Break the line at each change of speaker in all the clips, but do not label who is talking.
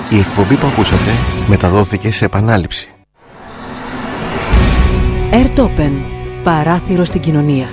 Η εκπομπή που ακούσατε μεταδόθηκε σε επανάληψη.
Airtopen. Παράθυρο στην κοινωνία.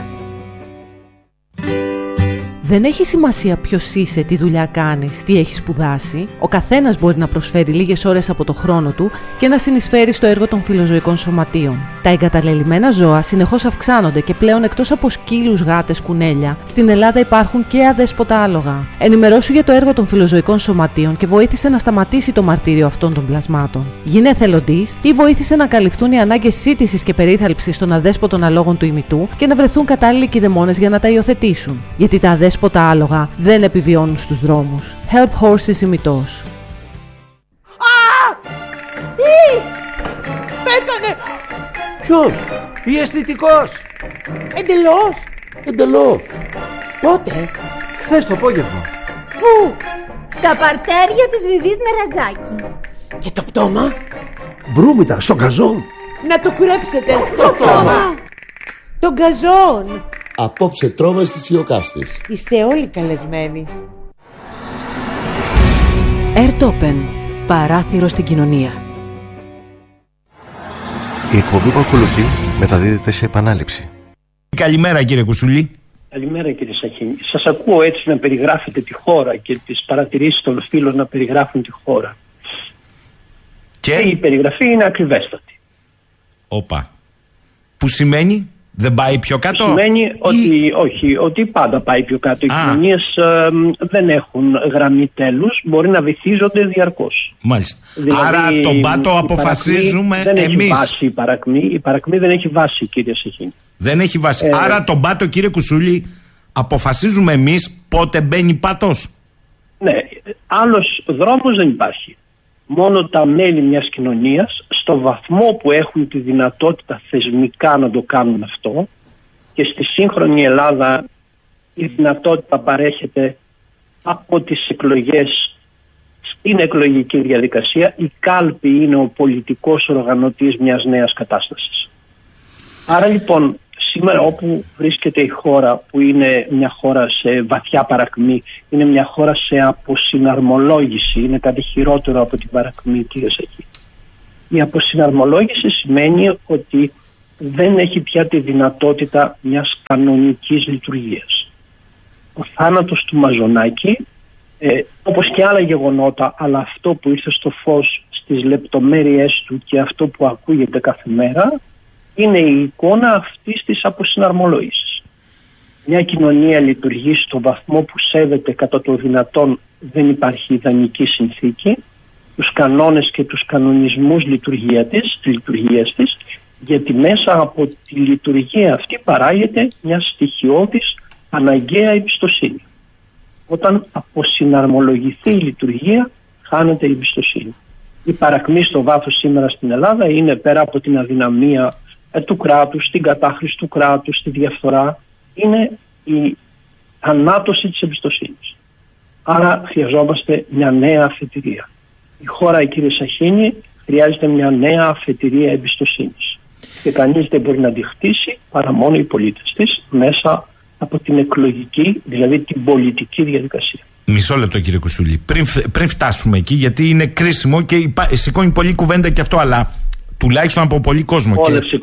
Δεν έχει σημασία ποιος είσαι, τι δουλειά κάνεις, τι έχεις σπουδάσει. Ο καθένας μπορεί να προσφέρει λίγες ώρες από το χρόνο του και να συνεισφέρει στο έργο των φιλοζωικών σωματείων. Τα εγκαταλελειμμένα ζώα συνεχώς αυξάνονται και πλέον εκτός από σκύλους, γάτες, κουνέλια, στην Ελλάδα υπάρχουν και αδέσποτα άλογα. Ενημερώσου για το έργο των φιλοζωικών σωματείων και βοήθησε να σταματήσει το μαρτύριο αυτών των πλασμάτων. Γίνε εθελοντής ή βοήθησε να καλυφθούν οι ανάγκες σύντησης και περίθαλψης των αδέσποτων αλόγων του ημιτού και να βρεθούν κατάλληλοι κηδεμόνες για να τα υιοθετήσουν. Γιατί τα αδέσποτα άλογα δεν επιβιώνουν στους δρόμους. Help Horses ημιτός.
Τι! Πέθανε!
Ποιος? Η αισθητικός.
Εντελώς. Πότε?
Χθες το απόγευμα.
Πού?
Στα παρτέρια της Βιβής Νερατζάκη.
Και το πτώμα?
Μπρούμητα, στον καζόν.
Να το κουρέψετε. Το πτώμα. Τον καζόν.
Απόψε τρώμε στις Ιωκάστες.
Είστε όλοι καλεσμένοι.
Airtopen. Παράθυρο στην κοινωνία.
Η εκπομπή που ακολουθεί μεταδίδεται σε επανάληψη.
Καλημέρα κύριε Κουσουλή.
Καλημέρα κύριε Σαχίνη. Σας ακούω έτσι να περιγράφετε τη χώρα και τις παρατηρήσεις των φίλων να περιγράφουν τη χώρα. Και η περιγραφή είναι ακριβέστατη.
Όπα. Που σημαίνει δεν πάει πιο κάτω?
Σημαίνει ότι όχι, ότι πάντα πάει πιο κάτω. Οι κοινωνίες δεν έχουν γραμμή τέλους, μπορεί να βυθίζονται διαρκώς.
Μάλιστα.
Δηλαδή,
άρα τον πάτο αποφασίζουμε
δεν
εμείς.
Έχει βάση η παρακμή δεν έχει βάση κύριε Σαχίνη.
Δεν έχει βάση. Άρα τον πάτο κύριε Κουσούλη αποφασίζουμε εμείς πότε μπαίνει πάτος.
Ναι, άλλος δρόμος δεν υπάρχει. Μόνο τα μέλη μιας κοινωνίας στο βαθμό που έχουν τη δυνατότητα θεσμικά να το κάνουν αυτό, και στη σύγχρονη Ελλάδα η δυνατότητα παρέχεται από τις εκλογές στην εκλογική διαδικασία. Η κάλπη είναι ο πολιτικός οργανωτής μιας νέας κατάστασης. Άρα λοιπόν σήμερα όπου βρίσκεται η χώρα, που είναι μια χώρα σε βαθιά παρακμή, είναι μια χώρα σε αποσυναρμολόγηση, είναι κάτι χειρότερο από την παρακμή κύριε Σαχίνη. Η αποσυναρμολόγηση σημαίνει ότι δεν έχει πια τη δυνατότητα μιας κανονικής λειτουργίας. Ο θάνατος του Μαζονάκη, όπως και άλλα γεγονότα, αλλά αυτό που ήρθε στο φως στις λεπτομέρειές του και αυτό που ακούγεται κάθε μέρα, είναι η εικόνα αυτής της αποσυναρμολόγησης. Μια κοινωνία λειτουργεί στο βαθμό που σέβεται κατά το δυνατόν, δεν υπάρχει ιδανική συνθήκη, τους κανόνες και τους κανονισμούς λειτουργίας της, γιατί μέσα από τη λειτουργία αυτή παράγεται μια στοιχειώδης αναγκαία εμπιστοσύνη. Όταν αποσυναρμολογηθεί η λειτουργία, χάνεται η εμπιστοσύνη. Η παρακμή στο βάθος σήμερα στην Ελλάδα είναι, πέρα από την αδυναμία του κράτους, την κατάχρηση του κράτους, τη διαφθορά, είναι η ανάτωση της εμπιστοσύνης. Άρα χρειαζόμαστε μια νέα αφετηρία. Η χώρα, κύριε Σαχίνη, χρειάζεται μια νέα αφετηρία εμπιστοσύνης. Και κανείς δεν μπορεί να τη χτίσει παρά μόνο οι πολίτες της μέσα από την εκλογική, δηλαδή την πολιτική διαδικασία.
Μισό λεπτό κύριε Κουσούλη. Πριν φτάσουμε εκεί, γιατί είναι κρίσιμο και σηκώνει πολλή κουβέντα και αυτό, αλλά τουλάχιστον από πολύ κόσμο.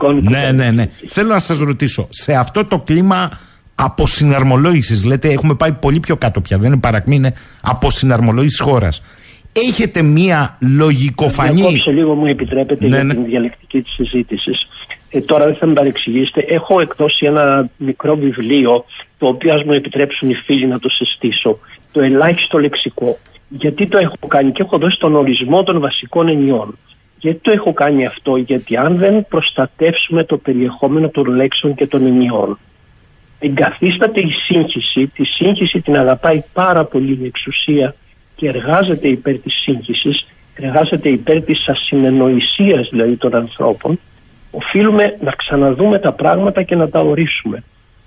Ναι. Θέλω να σας ρωτήσω, σε αυτό το κλίμα αποσυναρμολόγησης, λέτε, έχουμε πάει πολύ πιο κάτω πια, δεν είναι παρακμή, είναι αποσυναρμολόγησης χώρας. Έχετε μία λογικοφανή.
Διακόψω λίγο, μου επιτρέπετε, για την διαλεκτική της συζήτησης. Τώρα δεν θα με παρεξηγήσετε. Έχω εκδώσει ένα μικρό βιβλίο, το οποίο ας μου επιτρέψουν οι φίλοι να το συστήσω. Το ελάχιστο λεξικό. Γιατί το έχω κάνει, και έχω δώσει τον ορισμό των βασικών ενιών. Γιατί το έχω κάνει αυτό? Γιατί αν δεν προστατεύσουμε το περιεχόμενο των λέξεων και των ενιών, εγκαθίσταται η σύγχυση. Τη σύγχυση την αγαπάει πάρα πολύ η εξουσία και εργάζεται υπέρ της σύγχυσης, εργάζεται υπέρ της ασυνεννοησίας δηλαδή των ανθρώπων. Οφείλουμε να ξαναδούμε τα πράγματα και να τα ορίσουμε.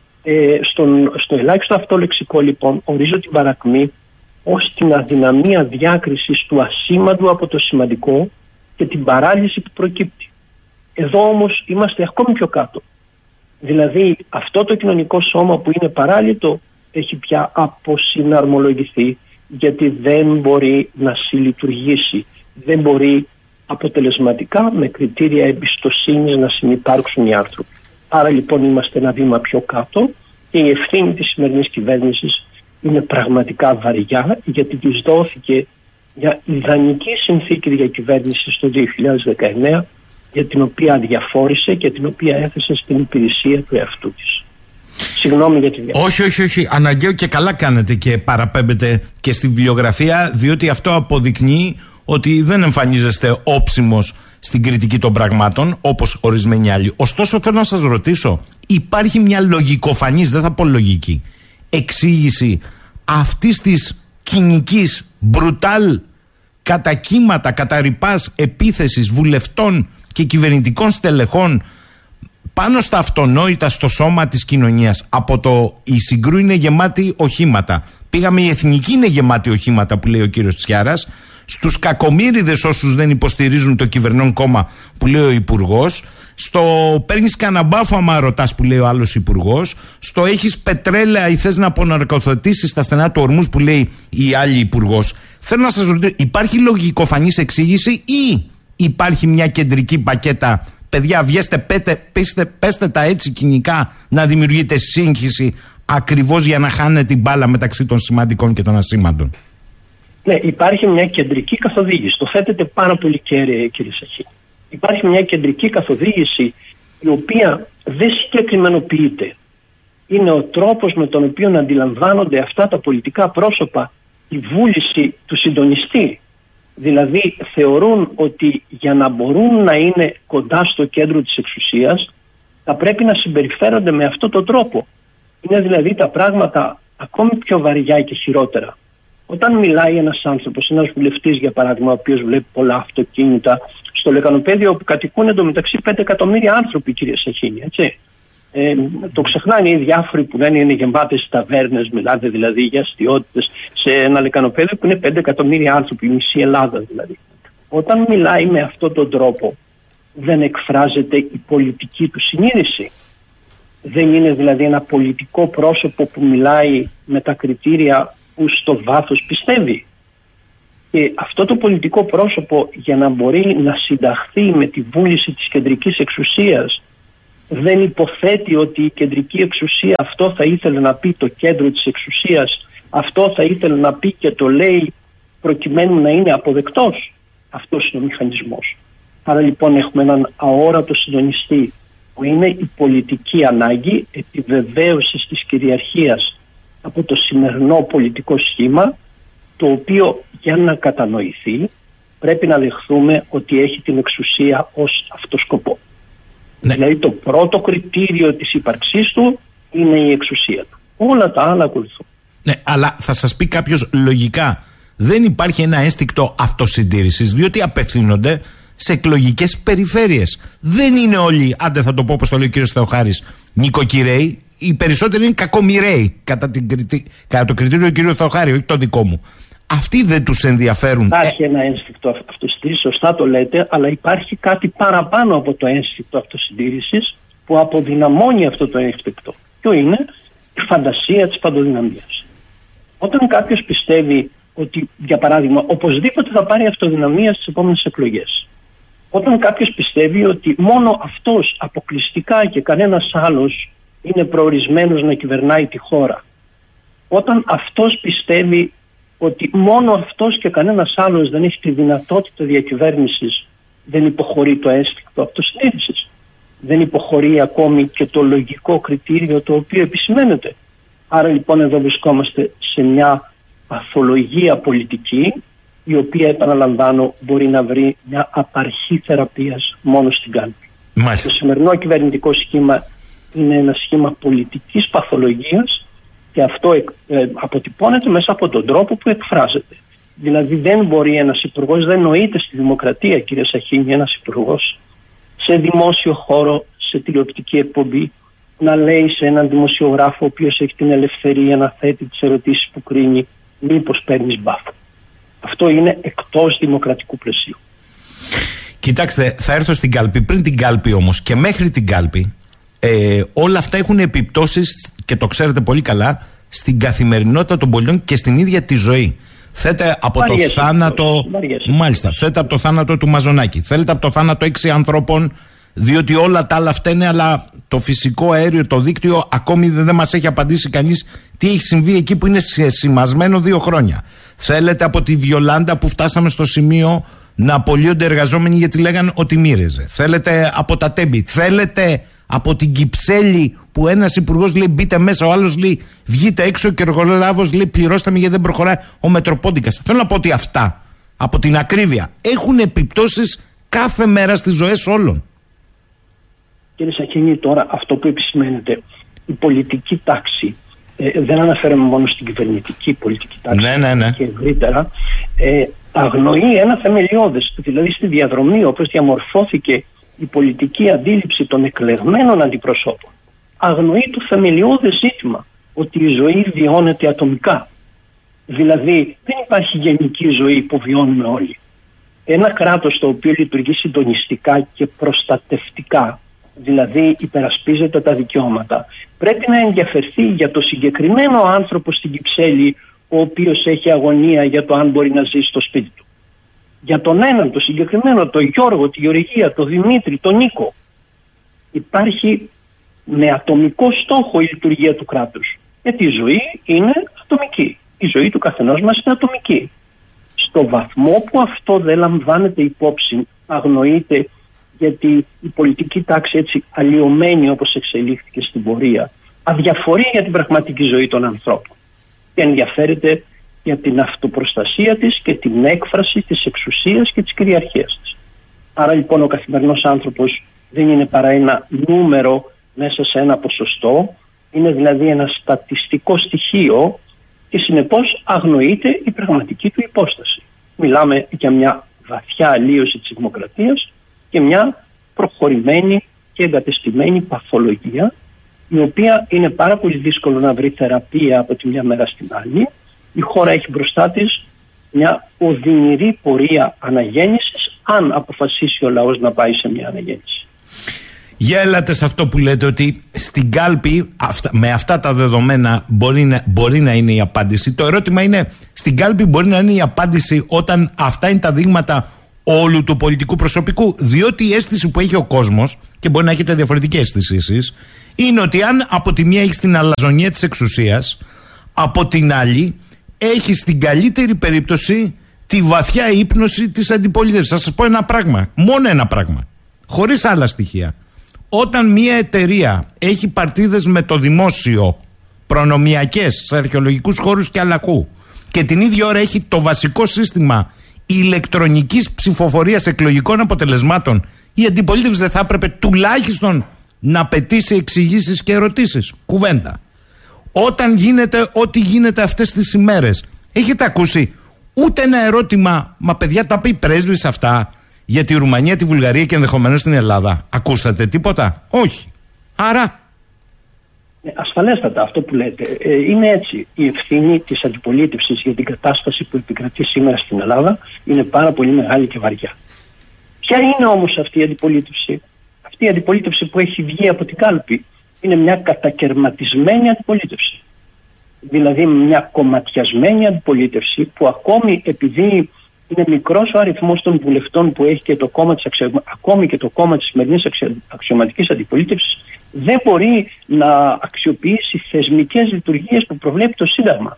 Στο ελάχιστο αυτό λεξικό λοιπόν ορίζω την παρακμή ως την αδυναμία διάκρισης του ασήμαντου από το σημαντικό και την παράλυση που προκύπτει. Εδώ όμως είμαστε ακόμη πιο κάτω. Δηλαδή αυτό το κοινωνικό σώμα που είναι παράλυτο έχει πια αποσυναρμολογηθεί, γιατί δεν μπορεί να συλλειτουργήσει. δεν μπορεί αποτελεσματικά με κριτήρια εμπιστοσύνης να συνυπάρξουν οι άνθρωποι. Άρα λοιπόν είμαστε ένα βήμα πιο κάτω και η ευθύνη της σημερινής κυβέρνησης είναι πραγματικά βαριά, γιατί της δόθηκε μια ιδανική συνθήκη διακυβέρνησης το 2019, για την οποία αδιαφόρησε και την οποία έθεσε στην υπηρεσία του εαυτού της. Συγγνώμη για τη διαφορά.
Όχι. Αναγκαίο και καλά κάνετε και παραπέμπετε και στη βιβλιογραφία, διότι αυτό αποδεικνύει ότι δεν εμφανίζεστε όψιμος στην κριτική των πραγμάτων, όπως ορισμένοι άλλοι. Ωστόσο, θέλω να σας ρωτήσω, υπάρχει μια λογικοφανής, δεν θα πω λογική, εξήγηση αυτής της κοινικής, μπρουτάλ, κατά κύματα, κατά ρηπάς επίθεσης βουλευτών και κυβερνητικών στελεχών πάνω στα αυτονόητα, στο σώμα της κοινωνίας? Από το η Συγκρού είναι γεμάτη οχήματα, πήγαμε η Εθνική είναι γεμάτη οχήματα που λέει ο κύριος Τσιάρας, στους κακομοίριδες όσους δεν υποστηρίζουν το κυβερνών κόμμα που λέει ο υπουργός, στο παίρνεις καναμπάφο άμα ρωτάς που λέει ο άλλος υπουργός, στο έχεις πετρέλαια ή θες να αποναρκωθετήσεις τα στενά του ορμούς που λέει η άλλη υπουργός. Θέλω να σας ρωτήσω, υπάρχει λογικοφανής εξήγηση ή υπάρχει μια κεντρική πακέτα? Παιδιά, βγέστε, πέστε τα έτσι κοινικά, να δημιουργείτε σύγχυση ακριβώς για να χάνετε την μπάλα μεταξύ των σημαντικών και των ασήμαντων.
Ναι, υπάρχει μια κεντρική καθοδήγηση. Το θέτετε πάρα πολύ κέρια, κύριε Σαχίνη. Υπάρχει μια κεντρική καθοδήγηση η οποία δεν συγκεκριμενοποιείται. Είναι ο τρόπος με τον οποίο αντιλαμβάνονται αυτά τα πολιτικά πρόσωπα η βούληση του συντονιστή. Δηλαδή θεωρούν ότι για να μπορούν να είναι κοντά στο κέντρο της εξουσίας θα πρέπει να συμπεριφέρονται με αυτόν τον τρόπο. Είναι δηλαδή τα πράγματα ακόμη πιο βαριά και χειρότερα. Όταν μιλάει ένας άνθρωπος, ένας βουλευτής για παράδειγμα, ο οποίος βλέπει πολλά αυτοκίνητα στο Λεκανοπέδιο, όπου κατοικούν εντωμεταξύ 5 εκατομμύρια άνθρωποι, κύριε Σαχίνη, έτσι. Το ξεχνάνε οι διάφοροι που λένε είναι γεμάτες ταβέρνες, μιλάτε δηλαδή για αστιότητες, σε ένα Λεκανοπέδιο που είναι 5 εκατομμύρια άνθρωποι, η μισή Ελλάδα δηλαδή. Όταν μιλάει με αυτόν τον τρόπο, δεν εκφράζεται η πολιτική του συνείδηση. Δεν είναι δηλαδή ένα πολιτικό πρόσωπο που μιλάει με τα κριτήρια που στο βάθος πιστεύει. Και αυτό το πολιτικό πρόσωπο, για να μπορεί να συνταχθεί με τη βούληση της κεντρικής εξουσίας, δεν υποθέτει ότι η κεντρική εξουσία αυτό θα ήθελε να πει το κέντρο της εξουσίας, αυτό θα ήθελε να πει και το λέει προκειμένου να είναι αποδεκτός. Αυτός είναι ο μηχανισμός. Άρα λοιπόν έχουμε έναν αόρατο συντονιστή που είναι η πολιτική ανάγκη επιβεβαίωσης της κυριαρχίας από το σημερινό πολιτικό σχήμα, το οποίο για να κατανοηθεί πρέπει να δεχθούμε ότι έχει την εξουσία ως αυτό σκοπό. Ναι. Δηλαδή το πρώτο κριτήριο της ύπαρξής του είναι η εξουσία του. Όλα τα άλλα ακολουθούν.
Ναι, αλλά θα σας πει κάποιος λογικά δεν υπάρχει ένα ένστικτο αυτοσυντήρησης, διότι απευθύνονται σε εκλογικές περιφέρειες. Δεν είναι όλοι, άντε θα το πω όπως το λέει ο κύριος Θεοχάρης, νοικοκυρέοι. Οι περισσότεροι είναι κακομοιραίοι κατά το κριτήριο του κ. Θεοχάρη, όχι το δικό μου. Αυτοί δεν τους ενδιαφέρουν.
Υπάρχει ένα ένστικτο αυτοσυντήρησης, σωστά το λέτε, αλλά υπάρχει κάτι παραπάνω από το ένστικτο αυτοσυντήρησης που αποδυναμώνει αυτό το ένστικτο. Ποιο είναι? Η φαντασία της παντοδυναμίας. Όταν κάποιος πιστεύει ότι, για παράδειγμα, οπωσδήποτε θα πάρει αυτοδυναμία στις επόμενες εκλογές. Όταν κάποιος πιστεύει ότι μόνο αυτός αποκλειστικά και κανένας άλλος είναι προορισμένος να κυβερνάει τη χώρα. Όταν αυτός πιστεύει ότι μόνο αυτός και κανένας άλλος δεν έχει τη δυνατότητα διακυβέρνησης, δεν υποχωρεί το ένστικτο αυτοσυντήρησης. Δεν υποχωρεί ακόμη και το λογικό κριτήριο το οποίο επισημαίνεται. Άρα λοιπόν εδώ βρισκόμαστε σε μια παθολογία πολιτική, η οποία, επαναλαμβάνω, μπορεί να βρει μια απαρχή θεραπείας μόνο στην κάλπη. Το σημερινό κυβερνητικό σχήμα είναι ένα σχήμα πολιτικής παθολογίας και αυτό αποτυπώνεται μέσα από τον τρόπο που εκφράζεται. Δηλαδή δεν μπορεί ένας υπουργός, δεν νοείται στη δημοκρατία, κύριε Σαχίνη, ένας υπουργός σε δημόσιο χώρο, σε τηλεοπτική εκπομπή, να λέει σε έναν δημοσιογράφο ο οποίος έχει την ελευθερία να θέτει τις ερωτήσεις που κρίνει, μήπως παίρνεις μπάφο. Αυτό είναι εκτός δημοκρατικού πλαισίου.
Κοιτάξτε, θα έρθω στην κάλπη. Πριν την κάλπη όμως και μέχρι την κάλπη, όλα αυτά έχουν επιπτώσεις, και το ξέρετε πολύ καλά, στην καθημερινότητα των πολιτών και στην ίδια τη ζωή. Θέτε από το θάνατο. Μάλιστα, θέτε από το θάνατο του Μαζονάκη. Θέλετε από το θάνατο 6 ανθρώπων, διότι όλα τα άλλα φταίνε, αλλά το φυσικό αέριο, το δίκτυο, ακόμη δεν μας έχει απαντήσει κανείς τι έχει συμβεί εκεί που είναι σημασμένο 2 χρόνια. Θέλετε από τη Βιολάντα που φτάσαμε στο σημείο να απολύονται εργαζόμενοι γιατί λέγαν ότι μοίρεζε. Θέλετε από τα Τέμπη. Θέλετε από την Κυψέλη που ένας υπουργός λέει μπείτε μέσα, ο άλλος λέει βγείτε έξω και ο εργολάβος λέει πληρώστε με γιατί δεν προχωράει ο Μετροπόντικας. Θέλω να πω ότι αυτά από την ακρίβεια έχουν επιπτώσεις κάθε μέρα στις ζωές όλων.
Κύριε Σαχίνη, τώρα αυτό που επισημαίνεται, η πολιτική τάξη, δεν αναφέρομαι μόνο στην κυβερνητική πολιτική τάξη, και ευρύτερα, αγνοεί ένα θεμελιώδες, δηλαδή στη διαδρομή όπως διαμορφώθηκε η πολιτική αντίληψη των εκλεγμένων αντιπροσώπων, αγνοεί το θεμελιώδες ζήτημα ότι η ζωή βιώνεται ατομικά. Δηλαδή δεν υπάρχει γενική ζωή που βιώνουμε όλοι. Ένα κράτος το οποίο λειτουργεί συντονιστικά και προστατευτικά, δηλαδή υπερασπίζεται τα δικαιώματα, πρέπει να ενδιαφερθεί για το συγκεκριμένο άνθρωπο στην Κυψέλη, ο οποίος έχει αγωνία για το αν μπορεί να ζήσει στο σπίτι του. Για τον έναν, το συγκεκριμένο, τον Γιώργο, τη Γεωργία, τον Δημήτρη, τον Νίκο, υπάρχει με ατομικό στόχο η λειτουργία του κράτους. Γιατί η ζωή είναι ατομική. Η ζωή του καθενός μας είναι ατομική. Στο βαθμό που αυτό δεν λαμβάνεται υπόψη, αγνοείται, γιατί η πολιτική τάξη έτσι αλλοιωμένη όπως εξελίχθηκε στην πορεία, αδιαφορεί για την πραγματική ζωή των ανθρώπων και ενδιαφέρεται για την αυτοπροστασία της και την έκφραση της εξουσίας και της κυριαρχίας της. Άρα λοιπόν ο καθημερινός άνθρωπος δεν είναι παρά ένα νούμερο μέσα σε ένα ποσοστό, είναι δηλαδή ένα στατιστικό στοιχείο και συνεπώς αγνοείται η πραγματική του υπόσταση. Μιλάμε για μια βαθιά αλλίωση της δημοκρατίας και μια προχωρημένη και εγκατεστημένη παθολογία, η οποία είναι πάρα πολύ δύσκολο να βρει θεραπεία από τη μια μέρα στην άλλη. Η χώρα έχει μπροστά της μια οδυνηρή πορεία αναγέννησης, αν αποφασίσει ο λαός να πάει σε μια αναγέννηση.
Για έλατε σε αυτό που λέτε, ότι στην κάλπη με αυτά τα δεδομένα μπορεί να είναι η απάντηση. Το ερώτημα είναι, στην κάλπη μπορεί να είναι η απάντηση όταν αυτά είναι τα δείγματα όλου του πολιτικού προσωπικού? Διότι η αίσθηση που έχει ο κόσμος, και μπορεί να έχετε διαφορετική αίσθηση εσείς, είναι ότι αν από τη μία έχει την αλαζονία της εξουσίας, από την άλλη έχει στην καλύτερη περίπτωση τη βαθιά ύπνωση της αντιπολίτευσης. Θα σας πω ένα πράγμα, μόνο ένα πράγμα, χωρίς άλλα στοιχεία. Όταν μια εταιρεία έχει παρτίδες με το δημόσιο, προνομιακές, σε αρχαιολογικούς χώρους και αλλακού, και την ίδια ώρα έχει το βασικό σύστημα ηλεκτρονικής ψηφοφορίας εκλογικών αποτελεσμάτων, η αντιπολίτευση δεν θα έπρεπε τουλάχιστον να πετύσει εξηγήσεις και ερωτήσεις? Κουβέντα. Όταν γίνεται ό,τι γίνεται αυτές τις ημέρες, έχετε ακούσει ούτε ένα ερώτημα? Μα παιδιά, τα πει πρέσβης αυτά για τη Ρουμανία, τη Βουλγαρία και ενδεχομένως την Ελλάδα? Ακούσατε τίποτα? Όχι. Άρα
ασφαλέστατα αυτό που λέτε είναι έτσι. Η ευθύνη της αντιπολίτευσης για την κατάσταση που επικρατεί σήμερα στην Ελλάδα είναι πάρα πολύ μεγάλη και βαριά. Ποια είναι όμως αυτή η αντιπολίτευση? Αυτή η αντιπολίτευση που έχει βγει από την κάλπη είναι μια κατακερματισμένη αντιπολίτευση. Δηλαδή μια κομματιασμένη αντιπολίτευση που ακόμη επειδή είναι μικρός ο αριθμός των βουλευτών που έχει και το κόμμα της ακόμη και το κόμμα της σημερινής αξιωματικής αντιπολίτευσης, δεν μπορεί να αξιοποιήσει θεσμικές λειτουργίες που προβλέπει το Σύνταγμα.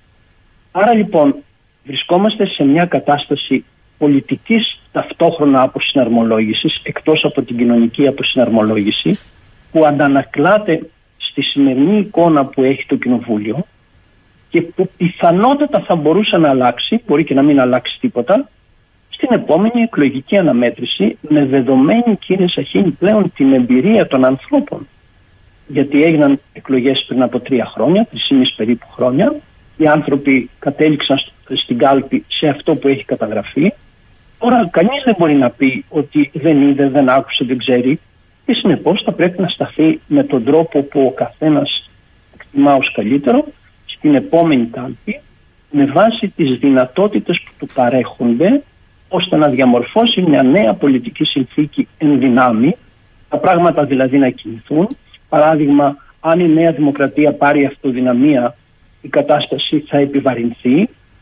Άρα λοιπόν βρισκόμαστε σε μια κατάσταση πολιτικής ταυτόχρονα αποσυναρμολόγησης, εκτός από την κοινωνική αποσυναρμολόγηση, που αντανακλάται στη σημερινή εικόνα που έχει το Κοινοβούλιο και που πιθανότατα θα μπορούσε να αλλάξει, μπορεί και να μην αλλάξει τίποτα, στην επόμενη εκλογική αναμέτρηση, με δεδομένη, κύριε Σαχίνη, πλέον την εμπειρία των ανθρώπων. Γιατί έγιναν εκλογές πριν από 3 χρόνια, 3,5 περίπου χρόνια, οι άνθρωποι κατέληξαν στην κάλπη σε αυτό που έχει καταγραφεί. Τώρα κανείς δεν μπορεί να πει ότι δεν είδε, δεν άκουσε, δεν ξέρει, και συνεπώς θα πρέπει να σταθεί με τον τρόπο που ο καθένας εκτιμά ως καλύτερο στην επόμενη κάλπη, με βάση τις δυνατότητες που του παρέχονται, ώστε να διαμορφώσει μια νέα πολιτική συνθήκη εν δυνάμει, τα πράγματα δηλαδή να κινηθούν. Παράδειγμα, αν η Νέα Δημοκρατία πάρει αυτοδυναμία, η κατάσταση θα επιβαρυνθεί.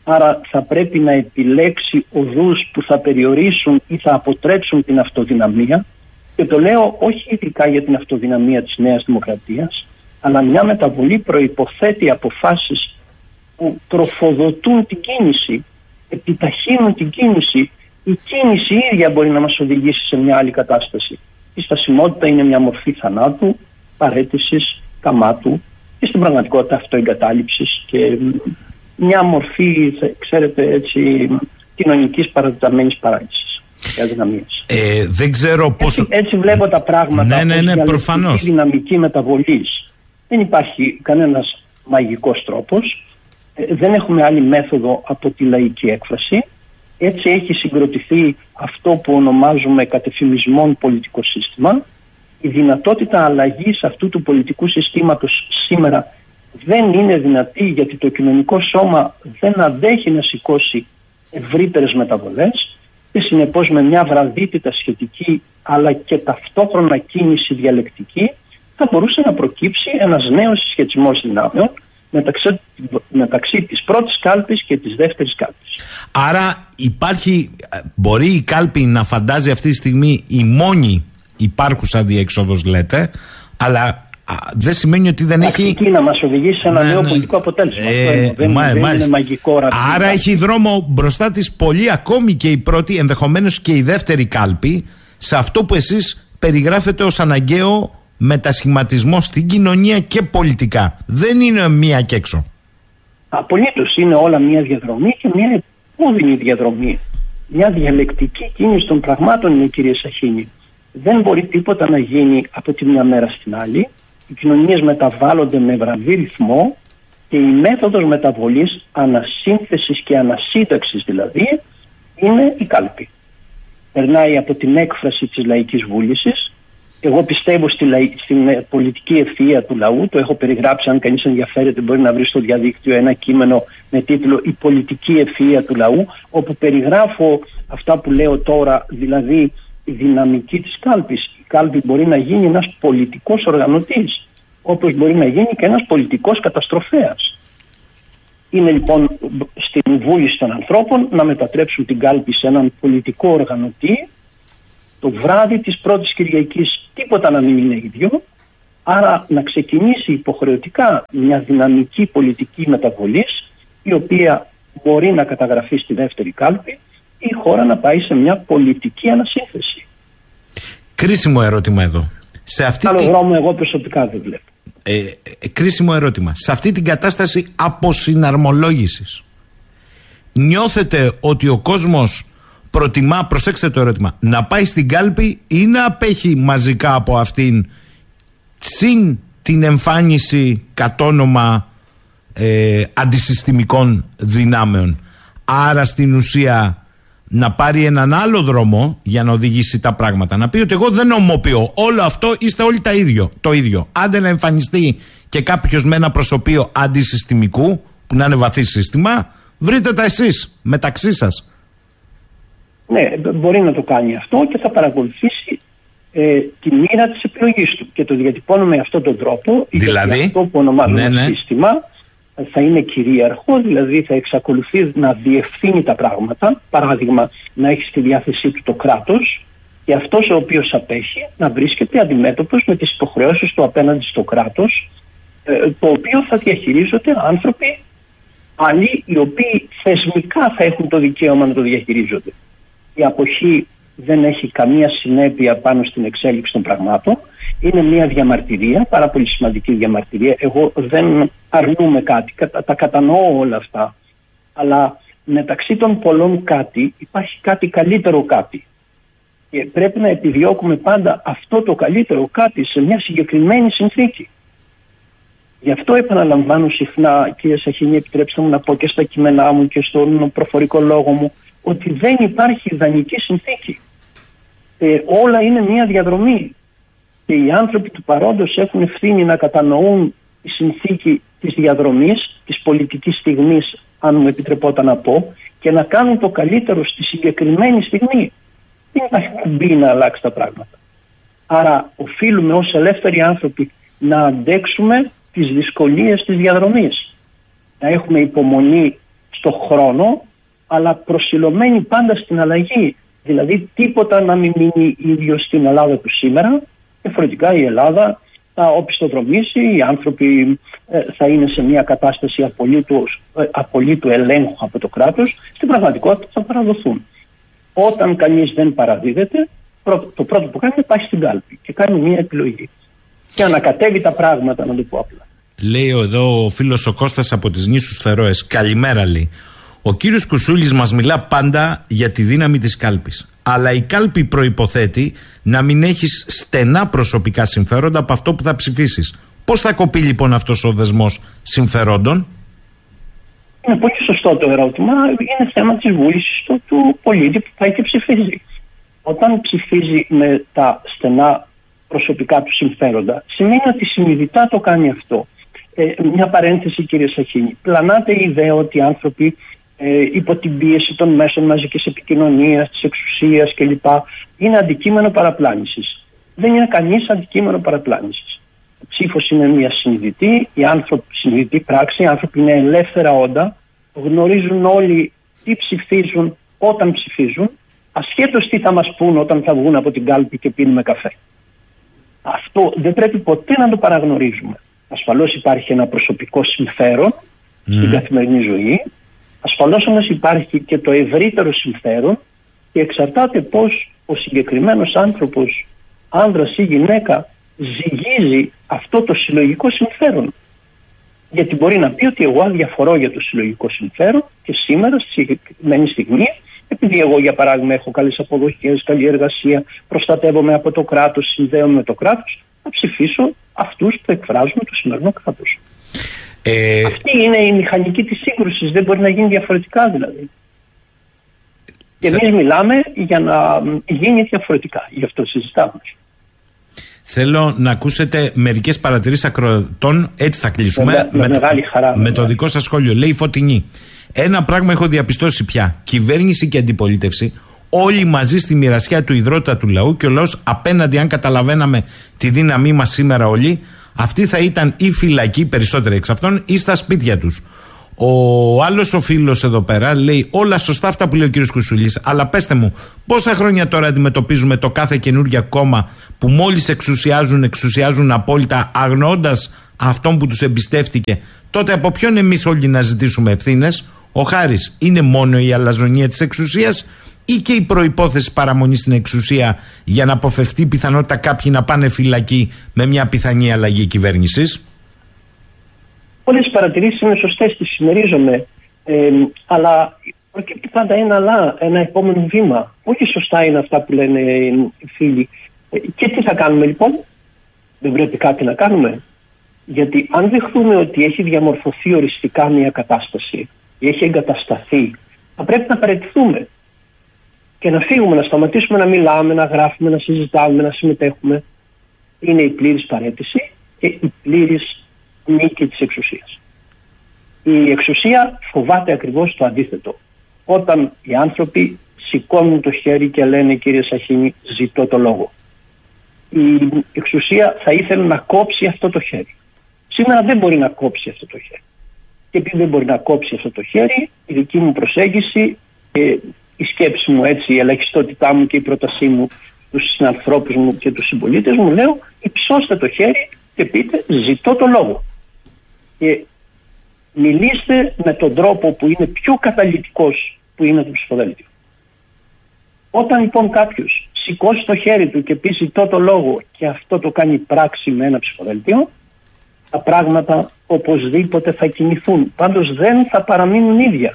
Άρα θα πρέπει να επιλέξει οδούς που θα περιορίσουν ή θα αποτρέψουν την αυτοδυναμία. Και το λέω όχι ειδικά για την αυτοδυναμία της Νέας Δημοκρατίας, αλλά μια μεταβολή προϋποθέτει αποφάσεις που τροφοδοτούν την κίνηση, επιταχύνουν την κίνηση. Η κίνηση ίδια μπορεί να μας οδηγήσει σε μια άλλη κατάσταση. Η στασιμότητα είναι μια μορφή θανάτου, παραίτησης, καμάτου και στην πραγματικότητα αυτοεγκατάλειψης και μια μορφή, ξέρετε, έτσι, κοινωνικής παραδεδομένης παράλυσης και αδυναμίας.
Δεν ξέρω πώς...
Έτσι βλέπω τα πράγματα.
Ναι, προφανώς.
Δυναμική μεταβολής. Δεν υπάρχει κανένας μαγικός τρόπος. Δεν έχουμε άλλη μέθοδο από τη λαϊκή έκφραση. Έτσι έχει συγκροτηθεί αυτό που ονομάζουμε κατεφημισμόν πολιτικό σύστημα. Η δυνατότητα αλλαγής αυτού του πολιτικού συστήματος σήμερα δεν είναι δυνατή, γιατί το κοινωνικό σώμα δεν αντέχει να σηκώσει ευρύτερες μεταβολές και συνεπώς με μια βραδύτητα σχετική αλλά και ταυτόχρονα κίνηση διαλεκτική θα μπορούσε να προκύψει ένας νέος συσχετισμός δυνάμεων μεταξύ της πρώτης κάλπης και της δεύτερης κάλπης.
Άρα μπορεί η κάλπη να φαντάζει αυτή τη στιγμή η μόνη υπάρχουσα διέξοδος, λέτε, αλλά δεν σημαίνει ότι δεν έχει...
να μας οδηγήσει σε ένα νέο πολιτικό αποτέλεσμα. Δεν είναι μαγικό ρατσισμό.
Άρα έχει δρόμο μπροστά της πολύ, ακόμη και η πρώτη, ενδεχομένως και η δεύτερη κάλπη, σε αυτό που εσείς περιγράφετε ως αναγκαίο μετασχηματισμό στην κοινωνία και πολιτικά. Δεν είναι μία και έξω.
Απολύτως, είναι όλα μία διαδρομή και μία επώδυνη διαδρομή. Μια διαλεκτική κίνηση των πραγμάτων είναι, κύριε Σαχίνη. Δεν μπορεί τίποτα να γίνει από τη μια μέρα στην άλλη. Οι κοινωνίες μεταβάλλονται με βραδύ ρυθμό και η μέθοδος μεταβολής, ανασύνθεσης και ανασύνταξης δηλαδή, είναι η κάλπη. Περνάει από την έκφραση της λαϊκής βούλησης. Εγώ πιστεύω στην πολιτική ευθεία του λαού. Το έχω περιγράψει, αν κανείς ενδιαφέρεται μπορεί να βρει στο διαδίκτυο ένα κείμενο με τίτλο «Η πολιτική ευθεία του λαού», όπου περιγράφω αυτά που λέω τώρα, δηλαδή η δυναμική της κάλπης. Η κάλπη μπορεί να γίνει ένας πολιτικός οργανωτής, όπως μπορεί να γίνει και ένας πολιτικός καταστροφέας. Είναι λοιπόν στην βούληση των ανθρώπων να μετατρέψουν την κάλπη σε έναν πολιτικό οργανωτή. Το βράδυ της πρώτης Κυριακής τίποτα να μην είναι ίδιο, άρα να ξεκινήσει υποχρεωτικά μια δυναμική πολιτική μεταβολής, η οποία μπορεί να καταγραφεί στη δεύτερη κάλπη, η χώρα να πάει σε μια πολιτική ανασύνθεση.
Κρίσιμο ερώτημα εδώ.
Άλλο δρόμο εγώ προσωπικά δεν βλέπω.
Κρίσιμο ερώτημα. Σε αυτή την κατάσταση αποσυναρμολόγησης, νιώθετε ότι ο κόσμος προτιμά, προσέξτε το ερώτημα, να πάει στην κάλπη ή να απέχει μαζικά από αυτήν, συν την εμφάνιση κατ' όνομα αντισυστημικών δυνάμεων? Άρα στην ουσία να πάρει έναν άλλο δρόμο για να οδηγήσει τα πράγματα. Να πει ότι εγώ δεν ομοποιώ. Όλο αυτό είστε όλοι το ίδιο. Άντε να εμφανιστεί και κάποιος με ένα προσωπείο αντισυστημικού, που να είναι βαθύ σύστημα, βρείτε τα εσείς μεταξύ σας.
Ναι, μπορεί να το κάνει αυτό και θα παρακολουθήσει τη μοίρα της επιλογής του. Και το διατυπώνω με αυτόν τον τρόπο, δηλαδή αυτό που ονομάζουμε σύστημα θα είναι κυρίαρχο, δηλαδή θα εξακολουθεί να διευθύνει τα πράγματα. Παράδειγμα, να έχει στη διάθεσή του το κράτος και αυτός ο οποίος απέχει να βρίσκεται αντιμέτωπος με τις υποχρεώσεις του απέναντι στο κράτος, το οποίο θα διαχειρίζονται άνθρωποι άλλοι, οι οποίοι θεσμικά θα έχουν το δικαίωμα να το διαχειρίζονται. Η αποχή δεν έχει καμία συνέπεια πάνω στην εξέλιξη των πραγμάτων. Είναι μια διαμαρτυρία, πάρα πολύ σημαντική διαμαρτυρία. Εγώ δεν αρνούμαι κάτι, τα κατανοώ όλα αυτά. Αλλά μεταξύ των πολλών κάτι υπάρχει κάτι καλύτερο κάτι. Και πρέπει να επιδιώκουμε πάντα αυτό το καλύτερο κάτι σε μια συγκεκριμένη συνθήκη. Γι' αυτό επαναλαμβάνω συχνά, κύριε Σαχίνη, επιτρέψτε μου να πω και στα κείμενά μου και στον προφορικό λόγο μου, ότι δεν υπάρχει ιδανική συνθήκη. Όλα είναι μια διαδρομή. Και οι άνθρωποι του παρόντος έχουν ευθύνη να κατανοούν τη συνθήκη της διαδρομής, της πολιτικής στιγμής, αν μου επιτρεπόταν να πω, και να κάνουν το καλύτερο στη συγκεκριμένη στιγμή. Δεν υπάρχει κουμπί να αλλάξει τα πράγματα. Άρα οφείλουμε ως ελεύθεροι άνθρωποι να αντέξουμε τις δυσκολίες της διαδρομής. Να έχουμε υπομονή στο χρόνο, αλλά προσιλωμένοι πάντα στην αλλαγή. Δηλαδή τίποτα να μην μείνει ίδιο στην Ελλάδα του σήμερα. Διαφορετικά η Ελλάδα θα οπισθοδρομήσει, οι άνθρωποι θα είναι σε μια κατάσταση απολύτου ελέγχου από το κράτος, στην πραγματικότητα θα παραδοθούν. Όταν κανείς δεν παραδίδεται, το πρώτο που κάνει είναι πάει στην κάλπη και κάνει μια επιλογή. Και ανακατεύει τα πράγματα, να το πω απλά.
Λέει εδώ ο φίλος ο Κώστας από τις νήσους Φερόες. Καλημέρα, λέει. Ο κύριος Κουσούλης μας μιλά πάντα για τη δύναμη της κάλπης. Αλλά η κάλπη προϋποθέτει να μην έχεις στενά προσωπικά συμφέροντα από αυτό που θα ψηφίσεις. Πώς θα κοπεί λοιπόν αυτός ο δεσμός συμφερόντων?
Είναι πολύ σωστό το ερώτημα. Είναι θέμα της βούλησης του πολίτη που πάει και ψηφίζει. Όταν ψηφίζει με τα στενά προσωπικά του συμφέροντα, σημαίνει ότι συνειδητά το κάνει αυτό. Μια παρένθεση, κύριε Σαχίνη. Πλανάται η ιδέα ότι οι άνθρωποι υπό την πίεση των μέσων μαζικής επικοινωνίας, της εξουσίας κλπ. Είναι αντικείμενο παραπλάνησης. Δεν είναι κανείς αντικείμενο παραπλάνησης. Η ψήφος είναι μια συνειδητή πράξη. Οι άνθρωποι είναι ελεύθερα όντα. Γνωρίζουν όλοι τι ψηφίζουν όταν ψηφίζουν, ασχέτως τι θα μας πούν όταν θα βγουν από την κάλπη και πίνουμε καφέ. Αυτό δεν πρέπει ποτέ να το παραγνωρίζουμε. Ασφαλώς υπάρχει ένα προσωπικό συμφέρον στην καθημερινή ζωή. Ασφαλώς όμως υπάρχει και το ευρύτερο συμφέρον και εξαρτάται πώς ο συγκεκριμένος άνθρωπος, άνδρας ή γυναίκα, ζυγίζει αυτό το συλλογικό συμφέρον. Γιατί μπορεί να πει ότι εγώ αδιαφορώ για το συλλογικό συμφέρον και σήμερα, στη συγκεκριμένη στιγμή, επειδή εγώ για παράδειγμα έχω καλές αποδοχές, καλή εργασία, προστατεύομαι από το κράτος, συνδέομαι με το κράτος, θα ψηφίσω αυτούς που εκφράζουν το σημερινό κράτος. Αυτή είναι η μηχανική της σύγκρουσης, δεν μπορεί να γίνει διαφορετικά δηλαδή. Και εμείς μιλάμε για να γίνει διαφορετικά, γι' αυτό συζητάμε.
Θέλω να ακούσετε μερικές παρατηρήσεις ακροατών, έτσι θα κλείσουμε. Με το δικό σας σχόλιο. Λέει η Φωτεινή. Ένα πράγμα έχω διαπιστώσει πια. Κυβέρνηση και αντιπολίτευση, όλοι μαζί στη μοιρασιά του ιδρώτα του λαού και ο λαός απέναντι, αν καταλαβαίναμε τη δύναμή μας σήμερα όλοι, αυτοί θα ήταν ή φυλακοί, περισσότεροι εξ αυτών, ή στα σπίτια τους. Ο άλλος ο φίλος εδώ πέρα λέει όλα σωστά αυτά που λέει ο κύριος Κουσούλης, αλλά πέστε μου, πόσα χρόνια τώρα αντιμετωπίζουμε το κάθε καινούργια κόμμα που μόλις εξουσιάζουν απόλυτα, αγνοώντας αυτόν που τους εμπιστεύτηκε? Τότε από ποιον εμείς όλοι να ζητήσουμε ευθύνες? Ο Χάρης είναι μόνο η αλαζονία της εξουσίας ή και η προϋπόθεση παραμονής στην εξουσία για να αποφευθεί η πιθανότητα κάποιοι να πάνε φυλακή με μια πιθανή αλλαγή κυβέρνησης?
Όλες οι παρατηρήσεις είναι σωστές, τις συμμερίζομαι, αλλά προκύπτει πάντα ένα επόμενο βήμα. Όχι σωστά είναι αυτά που λένε οι φίλοι. Και τι θα κάνουμε λοιπόν? Δεν πρέπει κάτι να κάνουμε? Γιατί αν δεχθούμε ότι έχει διαμορφωθεί οριστικά μια κατάσταση, έχει εγκατασταθεί, θα πρέπει να παραιτηθούμε και να φύγουμε, να σταματήσουμε να μιλάμε, να γράφουμε, να συζητάμε, να συμμετέχουμε. Είναι η πλήρης παραίτηση και η πλήρης νίκη της εξουσίας. Η εξουσία φοβάται ακριβώς το αντίθετο. Όταν οι άνθρωποι σηκώνουν το χέρι και λένε, κύριε Σαχίνη, ζητώ το λόγο. Η εξουσία θα ήθελε να κόψει αυτό το χέρι. Σήμερα δεν μπορεί να κόψει αυτό το χέρι. Και επειδή δεν μπορεί να κόψει αυτό το χέρι, η δική μου προσέγγιση, η σκέψη μου έτσι, η ελαχιστότητά μου και η πρότασή μου στους συνανθρώπους μου και τους συμπολίτες μου, λέω, υψώστε το χέρι και πείτε ζητώ το λόγο. Και μιλήστε με τον τρόπο που είναι πιο καταλυτικός, που είναι το ψηφοδέλτιο. Όταν λοιπόν κάποιος σηκώσει το χέρι του και πει ζητώ το λόγο και αυτό το κάνει πράξη με ένα ψηφοδέλτιο, τα πράγματα οπωσδήποτε θα κινηθούν. Πάντως δεν θα παραμείνουν ίδια.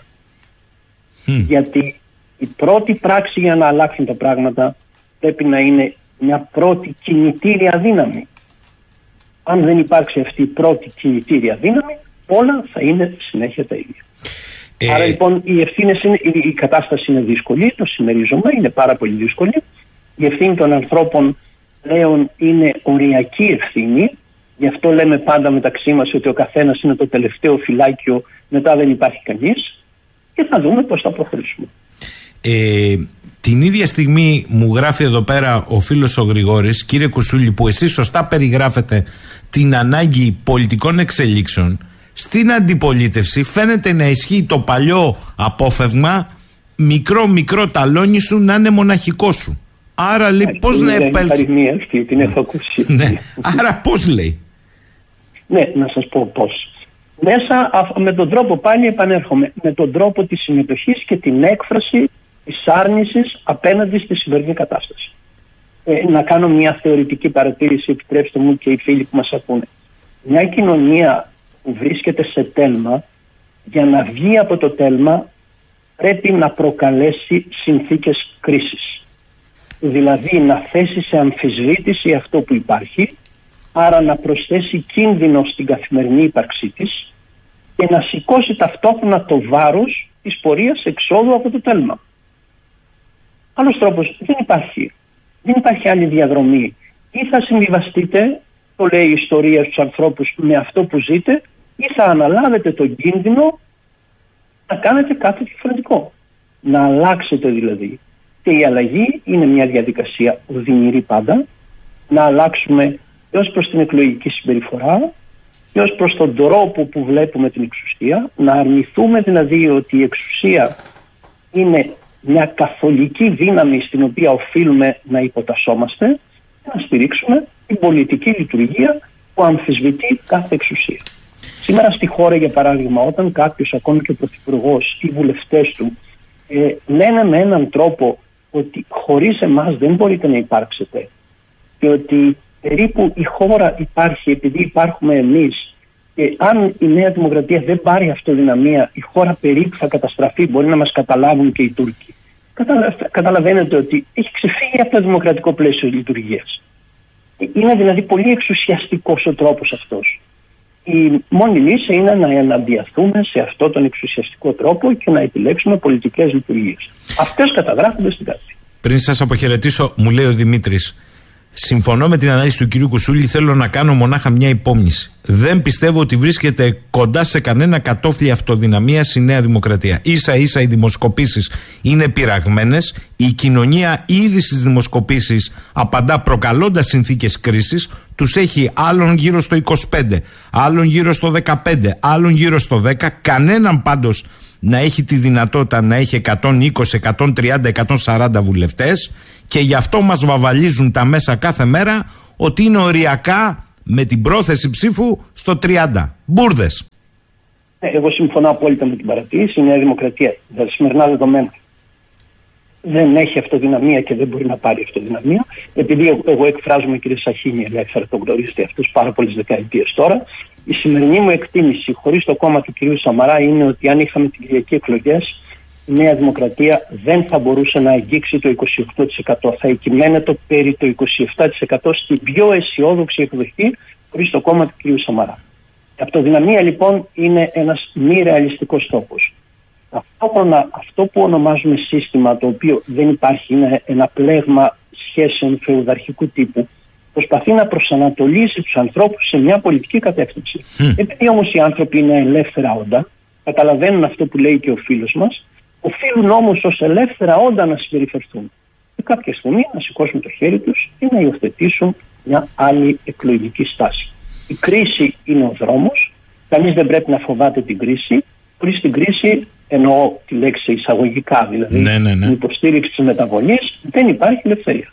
Γιατί η πρώτη πράξη για να αλλάξουν τα πράγματα πρέπει να είναι μια πρώτη κινητήρια δύναμη. Αν δεν υπάρξει αυτή η πρώτη κινητήρια δύναμη, όλα θα είναι συνέχεια τα ίδια. Άρα λοιπόν η κατάσταση είναι δύσκολη, το συμμερίζομαι, είναι πάρα πολύ δύσκολη. Η ευθύνη των ανθρώπων πλέον είναι οριακή ευθύνη. Γι' αυτό λέμε πάντα μεταξύ μας ότι ο καθένας είναι το τελευταίο φυλάκιο, μετά δεν υπάρχει κανείς, και θα δούμε πώς θα προχωρήσουμε.
Την ίδια στιγμή μου γράφει εδώ πέρα ο φίλος ο Γρηγόρης, κύριε Κουσούλη, που εσείς σωστά περιγράφετε την ανάγκη πολιτικών εξελίξεων, Στην αντιπολίτευση φαίνεται να ισχύει το παλιό απόφευγμα, μικρό ταλόνι σου να είναι μοναχικό σου. Άρα λέει πώς να επέλθει.
Την έχω ακούσει.
Ναι. Άρα πώς λέει.
Ναι, να σας πω πώς. Μέσα με τον τρόπο, πάλι επανέρχομαι, με τον τρόπο της συμμετοχής και την έκφραση της άρνησης απέναντι στη σημερινή κατάσταση. Να κάνω μια θεωρητική παρατήρηση, επιτρέψτε μου και οι φίλοι που μας ακούνε. Μια κοινωνία που βρίσκεται σε τέλμα, για να βγει από το τέλμα πρέπει να προκαλέσει συνθήκες κρίσης. Δηλαδή να θέσει σε αμφισβήτηση αυτό που υπάρχει, άρα να προσθέσει κίνδυνο στην καθημερινή ύπαρξή της και να σηκώσει ταυτόχρονα το βάρος της πορείας εξόδου από το τέλμα. Άλλος τρόπος δεν υπάρχει. Δεν υπάρχει άλλη διαδρομή. Ή θα συμβιβαστείτε, το λέει η ιστορία στους ανθρώπους, με αυτό που ζείτε, ή θα αναλάβετε τον κίνδυνο να κάνετε κάτι διαφορετικό. Να αλλάξετε δηλαδή. Και η αλλαγή είναι μια διαδικασία οδυνηρή πάντα. Να αλλάξουμε και ως προς την εκλογική συμπεριφορά και ως προς τον τρόπο που βλέπουμε την εξουσία. Να αρνηθούμε δηλαδή ότι η εξουσία είναι μια καθολική δύναμη στην οποία οφείλουμε να υποτασσόμαστε και να στηρίξουμε την πολιτική λειτουργία που αμφισβητεί κάθε εξουσία. Σήμερα στη χώρα, για παράδειγμα, όταν κάποιος, ακόμη και ο πρωθυπουργός ή οι βουλευτές του, λένε με έναν τρόπο ότι χωρίς εμάς δεν μπορείτε να υπάρξετε και ότι περίπου η χώρα υπάρχει επειδή υπάρχουμε εμείς και αν η Νέα Δημοκρατία δεν πάρει αυτοδυναμία, η χώρα περίπου θα καταστραφεί, μπορεί να μας καταλάβουν και οι Τούρκοι. Καταλαβαίνετε ότι έχει ξεφύγει από το δημοκρατικό πλαίσιο λειτουργίας. Είναι δηλαδή πολύ εξουσιαστικός ο τρόπος αυτός. Η μόνη λύση είναι να εναντιαθούμε σε αυτόν τον εξουσιαστικό τρόπο και να επιλέξουμε πολιτικές λειτουργίες. Αυτές καταγράφονται στην κάρτα.
Πριν σας αποχαιρετήσω, μου λέει ο Δημήτρης, συμφωνώ με την ανάλυση του κυρίου Κουσούλη, θέλω να κάνω μονάχα μια υπόμνηση. Δεν πιστεύω ότι βρίσκεται κοντά σε κανένα κατόφλι αυτοδυναμίας η Νέα Δημοκρατία. Ίσα-ίσα οι δημοσκοπήσεις είναι πειραγμένες. Η κοινωνία ήδη στις δημοσκοπήσεις απαντά προκαλώντας συνθήκες κρίσης. Τους έχει άλλον γύρω στο 25, άλλον γύρω στο 15, άλλον γύρω στο 10. Κανέναν πάντως να έχει τη δυνατότητα να έχει 120, 130, 140 βουλευτές. Και γι' αυτό μας βαβαλίζουν τα μέσα κάθε μέρα ότι είναι οριακά με την πρόθεση ψήφου στο 30. Μπούρδες.
Εγώ συμφωνώ απόλυτα με την παρατήρηση. Η Νέα Δημοκρατία, τα σημερινά δεδομένα, δεν έχει αυτοδυναμία και δεν μπορεί να πάρει αυτοδυναμία. Επειδή εγώ εκφράζομαι, κύριε Σαχίνη, ελεύθερα, το γνωρίζετε αυτούς πάρα πολλές δεκαετίες τώρα, η σημερινή μου εκτίμηση χωρίς το κόμμα του κυρίου Σαμαρά είναι ότι αν είχαμε την Κυριακή εκλογές, η Νέα Δημοκρατία δεν θα μπορούσε να αγγίξει το 28%. Θα εκκυμαίνεται περί το 27% στην πιο αισιόδοξη εκδοχή χωρίς το κόμμα του κ. Σαμαρά. Η αυτοδυναμία λοιπόν είναι ένας μη ρεαλιστικός στόχος. Ταυτόχρονα αυτό που ονομάζουμε σύστημα, το οποίο δεν υπάρχει, είναι ένα πλέγμα σχέσεων φεουδαρχικού τύπου, προσπαθεί να προσανατολίσει τους ανθρώπους σε μια πολιτική κατεύθυνση. Επειδή όμως οι άνθρωποι είναι ελεύθερα όντα, καταλαβαίνουν αυτό που λέει και ο φίλος μας, οφείλουν όμως ως ελεύθερα όντα να συμπεριφερθούν. Και κάποια στιγμή να σηκώσουν το χέρι τους και να υιοθετήσουν μια άλλη εκλογική στάση. Η κρίση είναι ο δρόμος. Κανείς δεν πρέπει να φοβάται την κρίση. Χωρίς την κρίση, εννοώ τη λέξη εισαγωγικά, δηλαδή την υποστήριξη της μεταβολής, δεν υπάρχει ελευθερία.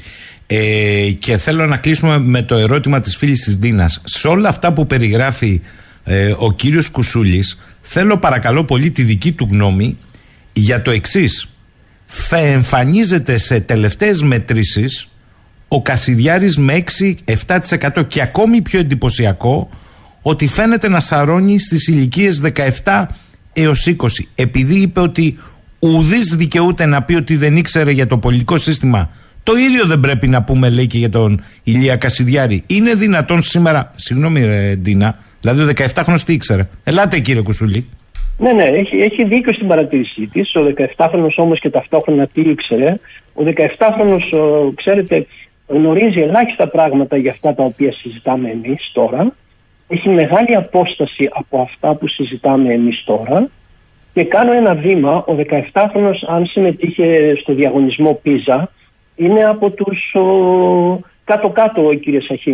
Και θέλω να κλείσουμε με το ερώτημα της φίλης της Ντίνας. Σε όλα αυτά που περιγράφει ο κύριος Κουσούλης, θέλω παρακαλώ πολύ τη δική του γνώμη για το εξής. Εμφανίζεται σε τελευταίες μετρήσεις ο Κασιδιάρης με 6-7% και ακόμη πιο εντυπωσιακό ότι φαίνεται να σαρώνει στις ηλικίες 17 έως 20. Επειδή είπε ότι ουδής δικαιούται να πει ότι δεν ήξερε για το πολιτικό σύστημα, το ίδιο δεν πρέπει να πούμε, λέει, και για τον Ηλία Κασιδιάρη. Είναι δυνατόν σήμερα, συγγνώμη ρε Ντίνα, δηλαδή ο 17χρονος τι ήξερε? Ελάτε κύριε Κουσούλη.
Ναι, έχει δίκιο στην παρατήρησή της. Ο 17χρονος όμως και ταυτόχρονα τι ήξερε? Ο 17χρονος, ξέρετε, γνωρίζει ελάχιστα πράγματα για αυτά τα οποία συζητάμε εμείς τώρα. Έχει μεγάλη απόσταση από αυτά που συζητάμε εμείς τώρα. Και κάνω ένα βήμα. Ο 17χρονος, αν συμμετείχε στο διαγωνισμό Πίζα, είναι από τους κάτω-κάτω, κύριε Σαχίνη.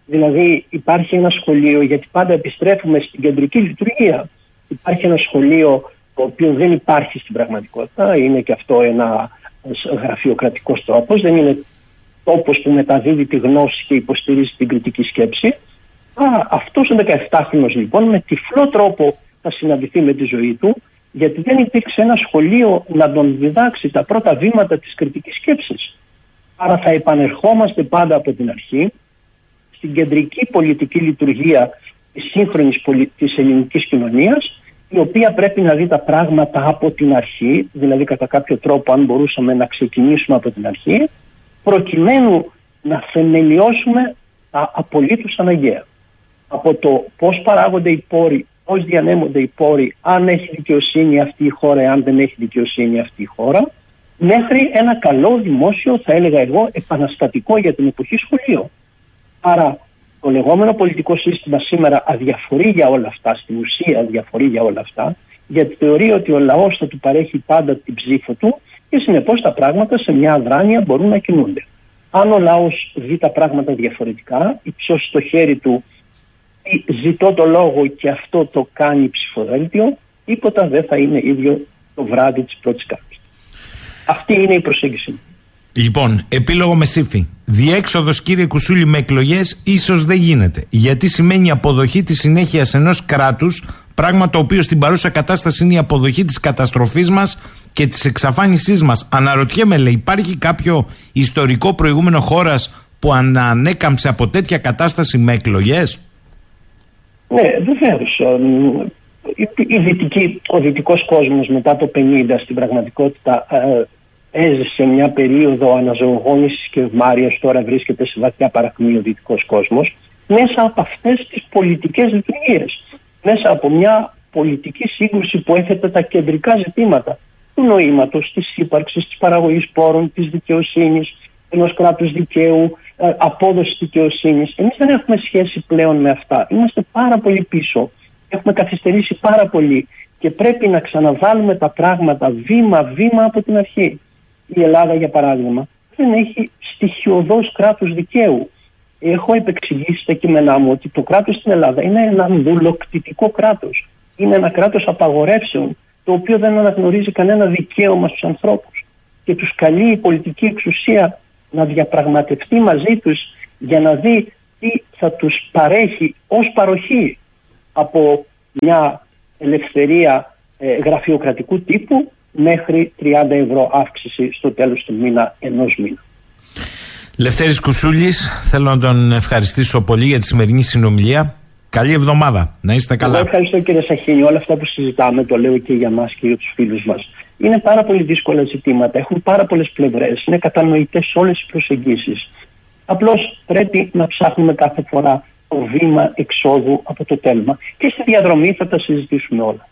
Δηλαδή υπάρχει ένα σχολείο, γιατί πάντα επιστρέφουμε στην κεντρική λειτουργία. Υπάρχει ένα σχολείο το οποίο δεν υπάρχει στην πραγματικότητα, είναι και αυτό ένα γραφειοκρατικός τρόπος, δεν είναι τόπος που μεταδίδει τη γνώση και υποστηρίζει την κριτική σκέψη. Αυτός ο 17χρονος λοιπόν με τυφλό τρόπο θα συναντηθεί με τη ζωή του, γιατί δεν υπήρξε ένα σχολείο να τον διδάξει τα πρώτα βήματα της κριτικής σκέψης. Άρα θα επανερχόμαστε πάντα από την αρχή στην κεντρική πολιτική λειτουργία της σύγχρονης της ελληνικής κοινωνίας, η οποία πρέπει να δει τα πράγματα από την αρχή, δηλαδή κατά κάποιο τρόπο αν μπορούσαμε να ξεκινήσουμε από την αρχή, προκειμένου να θεμελιώσουμε τα απολύτως αναγκαία. Από το πώς παράγονται οι πόροι, πώς διανέμονται οι πόροι, αν έχει δικαιοσύνη αυτή η χώρα, αν δεν έχει δικαιοσύνη αυτή η χώρα, μέχρι ένα καλό δημόσιο, θα έλεγα εγώ, επαναστατικό για την εποχή σχολείο. Άρα το λεγόμενο πολιτικό σύστημα σήμερα αδιαφορεί για όλα αυτά, στην ουσία αδιαφορεί για όλα αυτά, γιατί θεωρεί ότι ο λαός θα του παρέχει πάντα την ψήφο του και συνεπώς τα πράγματα σε μια αδράνεια μπορούν να κινούνται. Αν ο λαός δει τα πράγματα διαφορετικά, υψώσει το χέρι του, ζητώ το λόγο και αυτό το κάνει ψηφοδέλτιο, τίποτα δεν θα είναι ίδιο το βράδυ της πρώτης κάρτας. Αυτή είναι η προσέγγιση μου.
Λοιπόν, επίλογο με ψήφι. Διέξοδος, κύριε Κουσούλη, με εκλογές ίσως δεν γίνεται. Γιατί σημαίνει αποδοχή της συνέχειας ενός κράτους, πράγμα το οποίο στην παρούσα κατάσταση είναι η αποδοχή της καταστροφής μας και της εξαφάνισής μας. Αναρωτιέμαι, λέει, υπάρχει κάποιο ιστορικό προηγούμενο χώρας που ανέκαμψε από τέτοια κατάσταση με εκλογές?
Ναι, βεβαίως. Ο δυτικός κόσμος μετά το 50 στην πραγματικότητα έζησε μια περίοδο αναζωογόνησης και ευμάρειας, τώρα βρίσκεται σε βαθιά παρακμή ο δυτικός κόσμος, μέσα από αυτές τις πολιτικές λειτουργίες. Μέσα από μια πολιτική σύγκρουση που έθετε τα κεντρικά ζητήματα του νοήματος, της ύπαρξης, της παραγωγής πόρων, της δικαιοσύνης, ενός κράτους δικαίου, απόδοση δικαιοσύνης. Εμείς δεν έχουμε σχέση πλέον με αυτά. Είμαστε πάρα πολύ πίσω. Έχουμε καθυστερήσει πάρα πολύ και πρέπει να ξαναβάλουμε τα πράγματα βήμα-βήμα από την αρχή. Η Ελλάδα, για παράδειγμα, δεν έχει στοιχειωδώς κράτους δικαίου. Έχω επεξηγήσει στα κείμενά μου ότι το κράτος στην Ελλάδα είναι ένα δουλοκτητικό κράτος. Είναι ένα κράτος απαγορεύσεων, το οποίο δεν αναγνωρίζει κανένα δικαίωμα στους ανθρώπους. Και τους καλεί η πολιτική εξουσία να διαπραγματευτεί μαζί τους για να δει τι θα τους παρέχει ως παροχή από μια ελευθερία γραφειοκρατικού τύπου μέχρι 30 ευρώ αύξηση στο τέλος του μήνα, ενός μήνα.
Λευτέρης Κουσούλης, θέλω να τον ευχαριστήσω πολύ για τη σημερινή συνομιλία. Καλή εβδομάδα, να είστε καλά.
Εγώ ευχαριστώ, κύριε Σαχίνη. Όλα αυτά που συζητάμε, το λέω και για μας και για τους φίλους μας, είναι πάρα πολύ δύσκολα ζητήματα, έχουν πάρα πολλές πλευρές, είναι κατανοητές όλες οι προσεγγίσεις. Απλώς πρέπει να ψάχνουμε κάθε φορά το βήμα εξόδου από το τέλμα και στη διαδρομή θα τα συζητήσουμε όλα.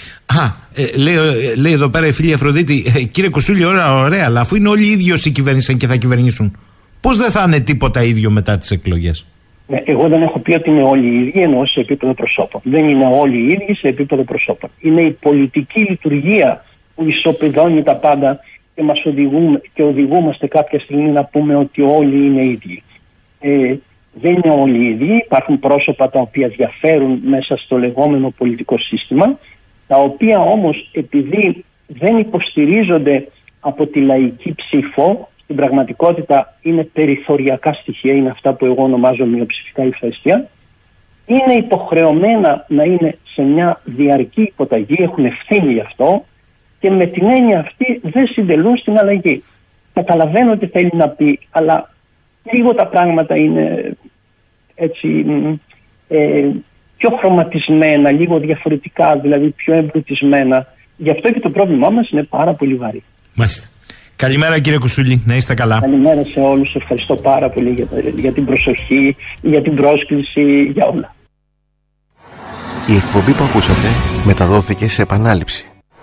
Λέει εδώ πέρα η φίλη Αφροδίτη, κύριε Κουσούλη, ωραία, αλλά αφού είναι όλοι οι ίδιοι όσοι κυβέρνησαν και θα κυβερνήσουν, πώς δεν θα είναι τίποτα ίδιο μετά τις εκλογές?
Εγώ δεν έχω πει ότι είναι όλοι οι ίδιοι, εννοώ σε επίπεδο προσώπων. Δεν είναι όλοι οι ίδιοι σε επίπεδο προσώπων. Είναι η πολιτική λειτουργία που ισοπεδώνει τα πάντα και μας οδηγούμαστε κάποια στιγμή να πούμε ότι όλοι είναι ίδιοι. Δεν είναι όλοι οι ίδιοι. Υπάρχουν πρόσωπα τα οποία διαφέρουν μέσα στο λεγόμενο πολιτικό σύστημα, τα οποία όμως επειδή δεν υποστηρίζονται από τη λαϊκή ψήφο, στην πραγματικότητα είναι περιθωριακά στοιχεία, είναι αυτά που εγώ ονομάζω μειοψηφικά ηφαίστεια, είναι υποχρεωμένα να είναι σε μια διαρκή υποταγή, έχουν ευθύνη γι' αυτό και με την έννοια αυτή δεν συντελούν στην αλλαγή. Καταλαβαίνω τι θέλει να πει, αλλά λίγο τα πράγματα είναι έτσι πιο χρωματισμένα, λίγο διαφορετικά, δηλαδή πιο εμπλουτισμένα. Γι' αυτό και το πρόβλημά μας είναι πάρα πολύ βαρύ.
Μάλιστα. Καλημέρα, κύριε Κουσούλη, να είστε καλά.
Καλημέρα σε όλους, ευχαριστώ πάρα πολύ για την προσοχή, για την πρόσκληση, για όλα.
Η εκπομπή που ακούσατε μεταδόθηκε σε επανάληψη.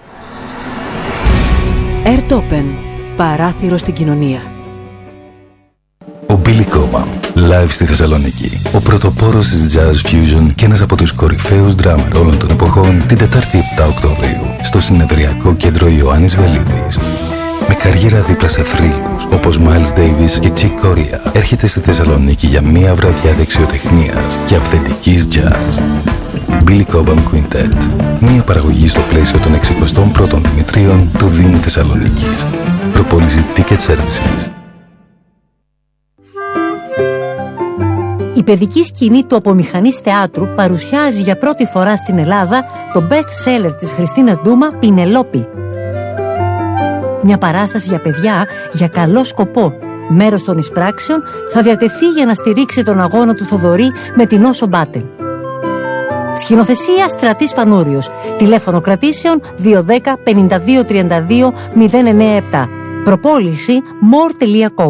Airtopen, παράθυρο στην κοινωνία.
Ο Billy Cobham, live στη Θεσσαλονίκη. Ο πρωτοπόρος της Jazz Fusion και ένας από τους κορυφαίους drummer όλων των εποχών, την Τετάρτη 7 Οκτωβρίου, στο Συνεδριακό Κέντρο Ιωάννης Βελίδης. Με Καριέρα δίπλα σε θρύλους όπως Miles Davis και Chick Corea έρχεται στη Θεσσαλονίκη για μία βραδιά δεξιοτεχνίας και αυθεντικής jazz. Billy Cobham Quintet. Μία παραγωγή στο πλαίσιο των 61ων Δημητρίων του Δήμου Θεσσαλονίκης. Προπόληση Ticket Services.
Η παιδική σκηνή του Απομηχανής Θεάτρου παρουσιάζει για πρώτη φορά στην Ελλάδα το best seller της Χριστίνας Ντούμα, Πινελόπη. Μια παράσταση για παιδιά για καλό σκοπό. Μέρος των εισπράξεων θα διατεθεί για να στηρίξει τον αγώνα του Θοδωρή με την Όσο Μπάτεν. Σκηνοθεσία Στρατής Πανούριος. Τηλέφωνο κρατήσεων 210 52 32 097. Προπόληση more.com.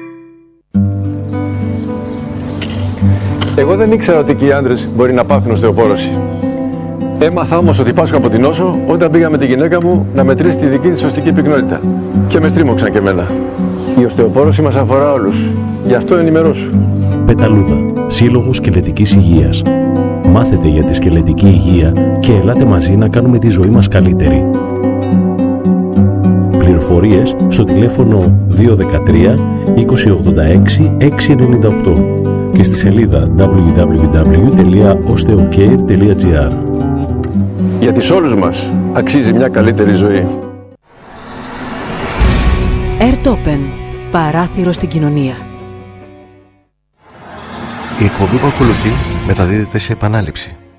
Εγώ δεν ήξερα ότι και οι άντρες μπορεί να πάθουν οστεοπόρωση. Έμαθα όμως ότι πάσχω από την Όσο όταν πήγα με τη γυναίκα μου να μετρήσει τη δική της οστική πυκνότητα. Και με στρίμωξαν και εμένα. Η οστεοπόρωση μας αφορά όλους. Γι' αυτό ενημερώσου.
Πεταλούδα, Σύλλογος Σκελετικής Υγείας. Μάθετε για τη σκελετική υγεία και ελάτε μαζί να κάνουμε τη ζωή μας καλύτερη. Πληροφορίες στο τηλέφωνο 213 2086 698 και στη σελίδα www.osteocare.gr.
Γιατί σε όλους μας αξίζει μια καλύτερη ζωή.
Airtopen. Παράθυρο στην κοινωνία.
Η εκπομπή που ακολουθεί μεταδίδεται σε επανάληψη.